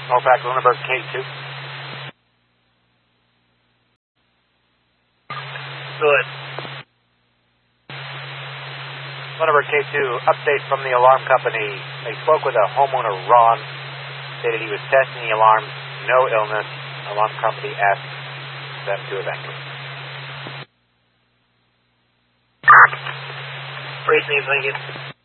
Mopac Lunenburg K2. Good. Lunenburg K2, update from the alarm company. They spoke with a homeowner, Ron, stated he was testing the alarm, no illness. Alarm company asked them to evacuate. Brief me, Lincoln.